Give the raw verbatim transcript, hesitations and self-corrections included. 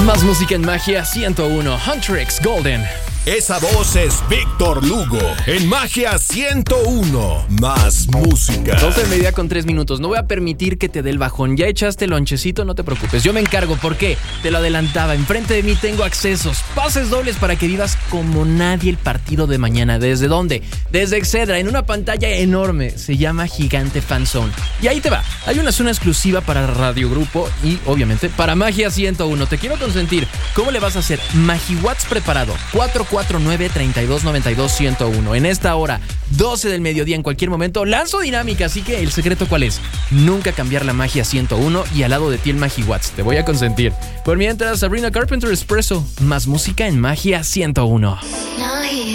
Más música en Magia ciento uno. Huntrix Golden. Esa voz es Víctor Lugo en Magia ciento uno. Más música. doce de media con tres minutos. No voy a permitir que te dé el bajón. Ya echaste el lonchecito, no te preocupes. Yo me encargo. ¿Por qué? Te lo adelantaba. Enfrente de mí tengo accesos, pases dobles para que vivas como nadie el partido de mañana. ¿Desde dónde? Desde Excedra, en una pantalla enorme. Se llama Gigante Fan Zone. Y ahí te va. Hay una zona exclusiva para Radio Grupo y, obviamente, para Magia ciento uno. Te quiero consentir. ¿Cómo le vas a hacer? Magiwatts preparado. cuatro cuatro nueve, tres dos nueve dos, uno cero uno. En esta hora, doce del mediodía, en cualquier momento, lanzo dinámica. Así que, ¿el secreto cuál es? Nunca cambiar la Magia ciento uno y al lado de ti el Magiwatts. Te voy a consentir. Por mientras, Sabrina Carpenter Espresso. Más música en Magia ciento uno.